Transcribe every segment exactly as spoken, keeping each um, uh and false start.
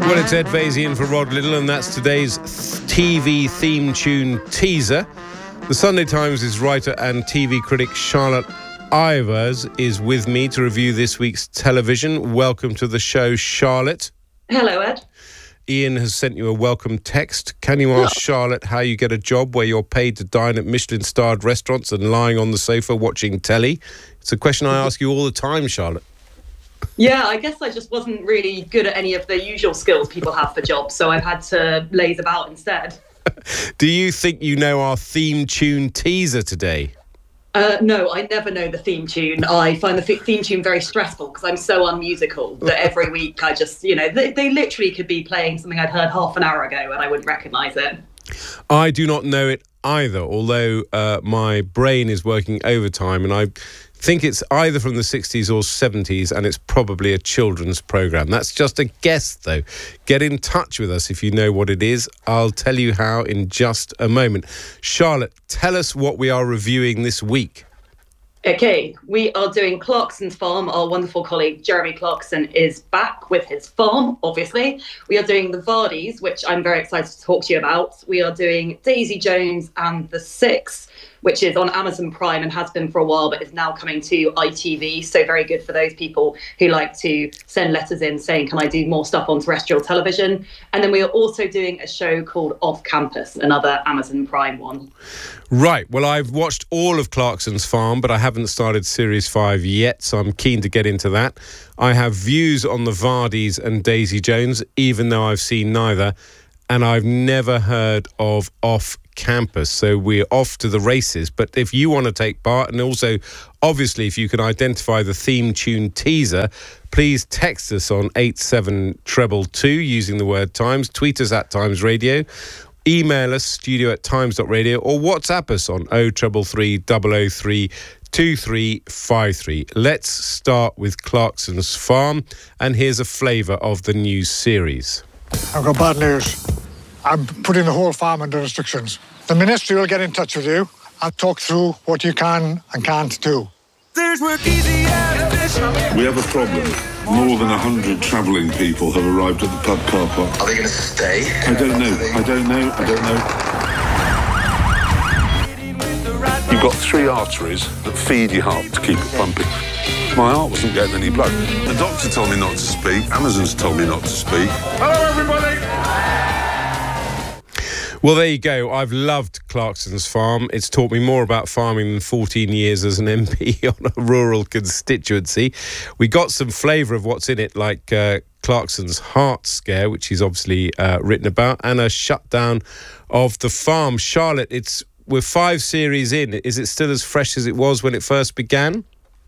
Well, it's Ed Vasey in for Rod Little, and that's today's T V theme tune teaser. The Sunday Times' writer and T V critic Charlotte Ivers is with me to review this week's television. Welcome to the show, Charlotte. Hello, Ed. Ian has sent you a welcome text. Can you ask Charlotte how you get a job where you're paid to dine at Michelin-starred restaurants and lying on the sofa watching telly? It's a question I ask you all the time, Charlotte. Yeah, I guess I just wasn't really good at any of the usual skills people have for jobs, so I've had to laze about instead. Do you think you know our theme tune teaser today? Uh, no, I never know the theme tune. I find the th- theme tune very stressful because I'm so unmusical that every week I just, you know, they, they literally could be playing something I'd heard half an hour ago and I wouldn't recognise it. I do not know it either, although uh, my brain is working overtime, and I think it's either from the sixties or seventies, and it's probably a children's programme. That's just a guess, though. Get in touch with us if you know what it is. I'll tell you how in just a moment. Charlotte, tell us what we are reviewing this week. Okay, we are doing Clarkson's Farm. Our wonderful colleague Jeremy Clarkson is back with his farm, obviously. We are doing The Vardys, which I'm very excited to talk to you about. We are doing Daisy Jones and The Six, which is on Amazon Prime and has been for a while, but is now coming to I T V. So very good for those people who like to send letters in saying, can I do more stuff on terrestrial television? And then we are also doing a show called Off Campus, another Amazon Prime one. Right. Well, I've watched all of Clarkson's Farm, but I haven't started Series five yet, so I'm keen to get into that. I have views on The Vardys and Daisy Jones, even though I've seen neither, and I've never heard of Off Campus, so we're off to the races. But if you want to take part, and also obviously if you can identify the theme tune teaser, please text us on eight seven two two two using the word Times, tweet us at Times Radio, email us studio at times dot radio, or WhatsApp us on oh three three, double oh three, two three five three. Let's start with Clarkson's Farm, and here's a flavour of the new series. I've got bad news. I'm putting the whole farm under restrictions. The ministry will get in touch with you and talk through what you can and can't do. There's work easy as We have a problem. More than a hundred travelling people have arrived at the pub car park. Are they going to stay? I don't know. I don't know. I don't know. You've got three arteries that feed your heart to keep it pumping. My heart wasn't getting any blood. The doctor told me not to speak. Amazon's told me not to speak. Hello, everybody! Well, there you go. I've loved Clarkson's Farm. It's taught me more about farming than fourteen years as an M P on a rural constituency. We got some flavour of what's in it, like uh, Clarkson's Heart Scare, which he's obviously uh, written about, and a shutdown of the farm. Charlotte, it's we're five series in. Is it still as fresh as it was when it first began?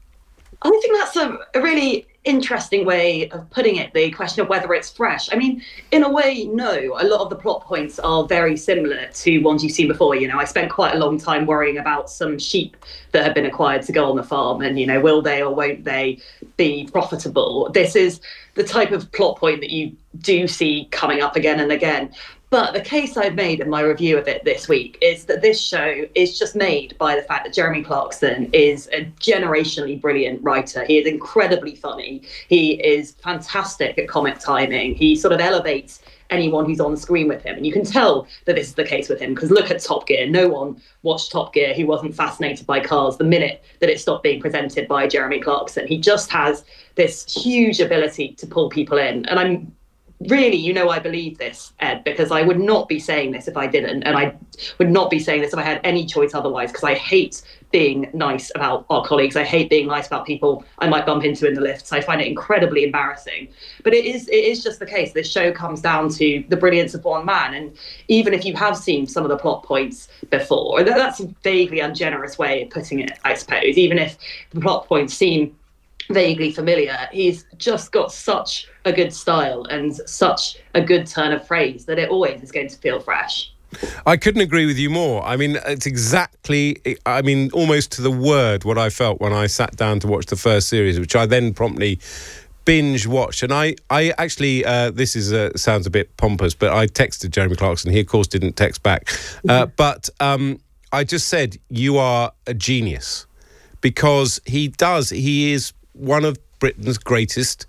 I think that's a, a really interesting way of putting it, the question of whether it's fresh. I mean, in a way, no. A lot of the plot points are very similar to ones you've seen before. You know, I spent quite a long time worrying about some sheep that had been acquired to go on the farm and, you know, will they or won't they be profitable? This is the type of plot point that you do see coming up again and again. But the case I've made in my review of it this week is that this show is just made by the fact that Jeremy Clarkson is a generationally brilliant writer. He is incredibly funny. He is fantastic at comic timing. He sort of elevates anyone who's on screen with him. And you can tell that this is the case with him, because look at Top Gear. No one watched Top Gear who wasn't fascinated by cars the minute that it stopped being presented by Jeremy Clarkson. He just has this huge ability to pull people in. And I'm really, you know, I believe this, Ed, because I would not be saying this if I didn't. And I would not be saying this if I had any choice otherwise, because I hate being nice about our colleagues. I hate being nice about people I might bump into in the lifts. I find it incredibly embarrassing. But it is it is just the case. This show comes down to the brilliance of one man. And even if you have seen some of the plot points before, that's a vaguely ungenerous way of putting it, I suppose. Even if the plot points seem vaguely familiar, he's just got such a good style and such a good turn of phrase that it always is going to feel fresh. I couldn't agree with you more. I mean, it's exactly, I mean, almost to the word what I felt when I sat down to watch the first series, which I then promptly binge watched. And I, I actually, uh, this is uh, sounds a bit pompous, but I texted Jeremy Clarkson. He, of course, didn't text back. Uh, but um, I just said, you are a genius, because he does, he is one of Britain's greatest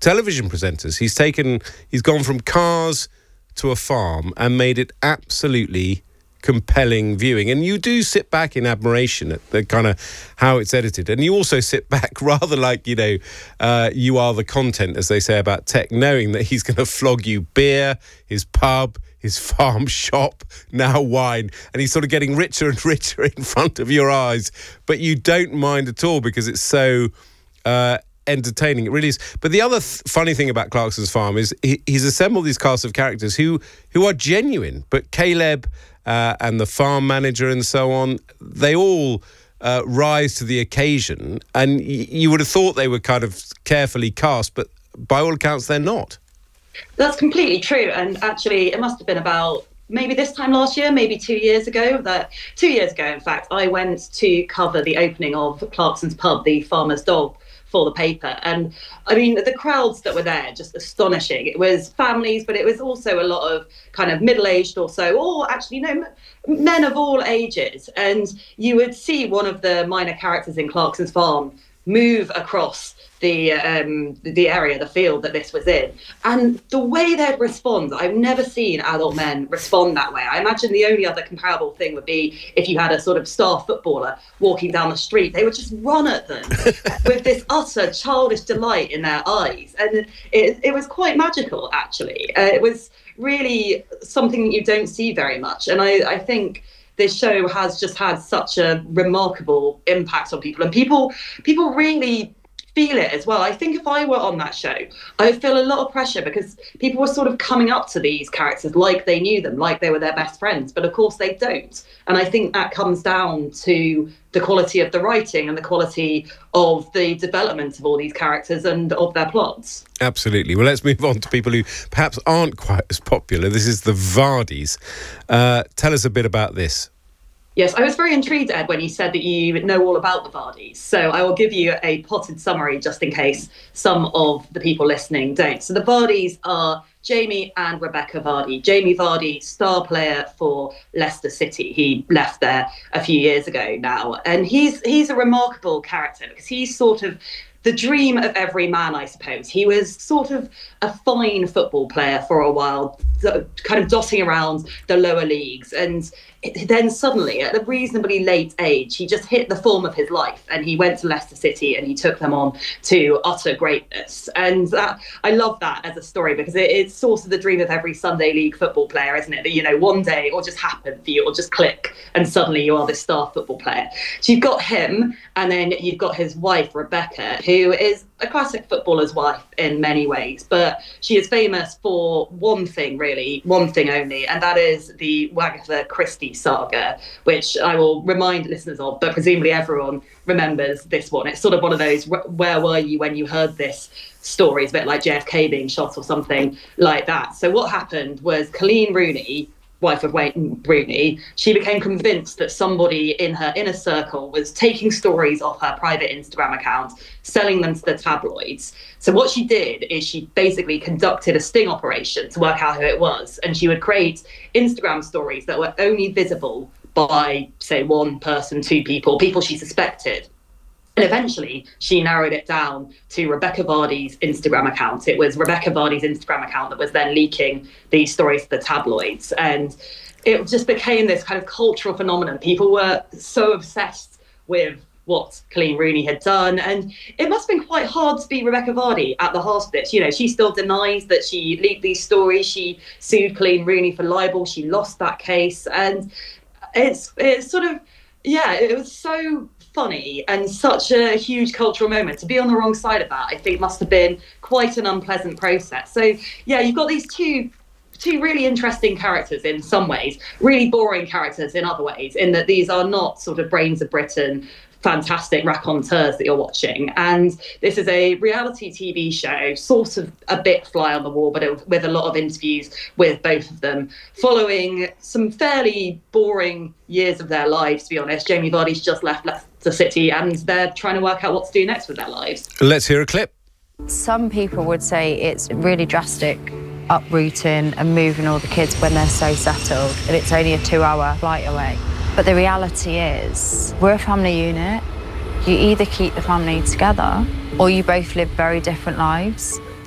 television presenters. He's taken, he's gone from cars to a farm and made it absolutely compelling viewing. And you do sit back in admiration at the kind of how it's edited. And you also sit back rather like, you know, uh, you are the content, as they say about tech, knowing that he's going to flog you beer, his pub, his farm shop, now wine, and he's sort of getting richer and richer in front of your eyes. But you don't mind at all because it's so uh, entertaining. It really is. But the other th- funny thing about Clarkson's Farm is he, he's assembled these cast of characters who who are genuine. But Caleb uh, and the farm manager and so on, they all uh, rise to the occasion. And y- you would have thought they were kind of carefully cast, but by all accounts, they're not. That's completely true. And actually, it must have been about maybe this time last year, maybe two years ago, that two years ago, in fact, I went to cover the opening of Clarkson's Pub, the Farmer's Dog, for the paper. And I mean, the crowds that were there, just astonishing. It was families, but it was also a lot of kind of middle-aged or so, or actually, no, men of all ages. And you would see one of the minor characters in Clarkson's Farm move across the um, the area, the field that this was in. And the way they'd respond, I've never seen adult men respond that way. I imagine the only other comparable thing would be if you had a sort of star footballer walking down the street. They would just run at them with this utter childish delight in their eyes. And it, it was quite magical, actually. Uh, it was really something that you don't see very much. And I, I think this show has just had such a remarkable impact on people. And people people really feel it as well. I think if I were on that show, I would feel a lot of pressure because people were sort of coming up to these characters like they knew them, like they were their best friends. But of course they don't. And I think that comes down to the quality of the writing and the quality of the development of all these characters and of their plots. Absolutely. Well, let's move on to people who perhaps aren't quite as popular. This is the Vardys. Uh, tell us a bit about this. Yes, I was very intrigued, Ed, when you said that you know all about the Vardys. So I will give you a potted summary just in case some of the people listening don't. So the Vardys are Jamie and Rebecca Vardy. Jamie Vardy, star player for Leicester City. He left there a few years ago now. And he's he's a remarkable character because he's sort of the dream of every man, I suppose. He was sort of a fine football player for a while, kind of dotting around the lower leagues. And then suddenly, at a reasonably late age, he just hit the form of his life and he went to Leicester City and he took them on to utter greatness. And that, I love that as a story because it, it's sort of the dream of every Sunday league football player, isn't it? That, you know, one day it'll just happen for you, it'll just click and suddenly you are this star football player. So you've got him and then you've got his wife, Rebecca, who is a classic footballer's wife in many ways, but she is famous for one thing, really, one thing only, and that is the Agatha Christie saga, which I will remind listeners of, but presumably everyone remembers this one. It's sort of one of those, where were you when you heard this story? It's a bit like J F K being shot or something like that. So what happened was Colleen Rooney, wife of Wayne Rooney, she became convinced that somebody in her inner circle was taking stories off her private Instagram account, selling them to the tabloids. So what she did is she basically conducted a sting operation to work out who it was. And she would create Instagram stories that were only visible by, say, one person, two people, people she suspected. And eventually, she narrowed it down to Rebecca Vardy's Instagram account. It was Rebecca Vardy's Instagram account that was then leaking these stories to the tabloids. And it just became this kind of cultural phenomenon. People were so obsessed with what Colleen Rooney had done. And it must have been quite hard to be Rebecca Vardy at the heart of it. You know, she still denies that she leaked these stories. She sued Colleen Rooney for libel. She lost that case. And it's it's sort of, yeah, it was so funny and such a huge cultural moment. To be on the wrong side of that, I think must have been quite an unpleasant process. So yeah, you've got these two two really interesting characters in some ways, really boring characters in other ways, in that these are not sort of brains of Britain, fantastic raconteurs that you're watching. And this is a reality T V show, sort of a bit fly on the wall, but it, with a lot of interviews with both of them, following some fairly boring years of their lives, to be honest. Jamie Vardy's just left Leicester City and they're trying to work out what to do next with their lives. Let's hear a clip. Some people would say it's really drastic, uprooting and moving all the kids when they're so settled, and it's only a two-hour flight away. But the reality is, we're a family unit. You either keep the family together or you both live very different lives.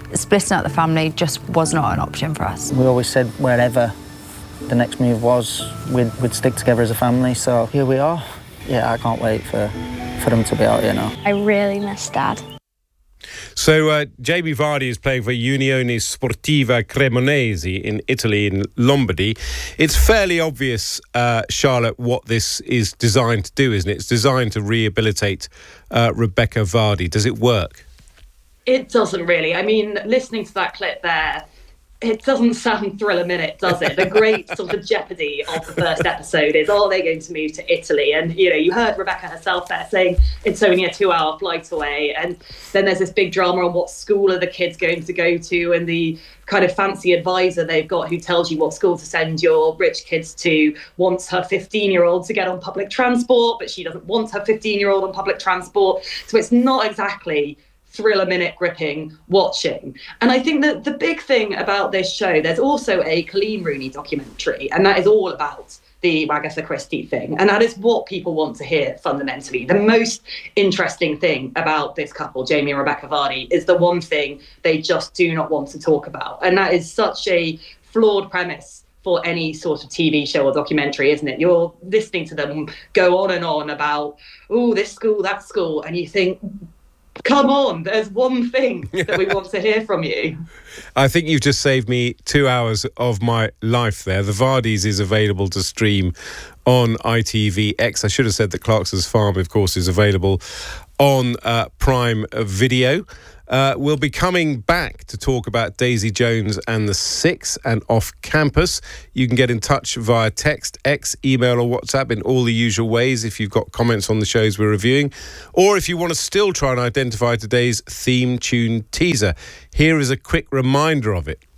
Splitting up the family just was not an option for us. We always said wherever the next move was, we'd, we'd stick together as a family, so here we are. Yeah, I can't wait for, for them to be out here now. I really miss Dad. So uh, Jamie Vardy is playing for Unione Sportiva Cremonese in Italy, in Lombardy. It's fairly obvious, uh, Charlotte, what this is designed to do, isn't it? It's designed to rehabilitate uh, Rebecca Vardy. Does it work? It doesn't really. I mean, listening to that clip there, it doesn't sound Thriller Minute, does it? The great sort of jeopardy of the first episode is, are they going to move to Italy? And, you know, you heard Rebecca herself there saying it's only a two-hour flight away. And then there's this big drama on what school are the kids going to go to, and the kind of fancy advisor they've got who tells you what school to send your rich kids to wants her fifteen-year-old to get on public transport, but she doesn't want her fifteen-year-old on public transport. So it's not exactly Thriller Minute gripping watching. And I think that the big thing about this show, there's also a Colleen Rooney documentary, and that is all about the Agatha Christie thing. And that is what people want to hear fundamentally. The most interesting thing about this couple, Jamie and Rebecca Vardy, is the one thing they just do not want to talk about. And that is such a flawed premise for any sort of T V show or documentary, isn't it? You're listening to them go on and on about, oh, this school, that school, and you think, come on, there's one thing that we want to hear from you. I think you've just saved me two hours of my life there. The Vardys is available to stream on I T V X. I should have said that Clarkson's Farm, of course, is available on uh, Prime Video. Uh, we'll be coming back to talk about Daisy Jones and the Six and Off Campus. You can get in touch via text, X, email or WhatsApp in all the usual ways if you've got comments on the shows we're reviewing. Or if you want to still try and identify today's theme tune teaser, here is a quick reminder of it.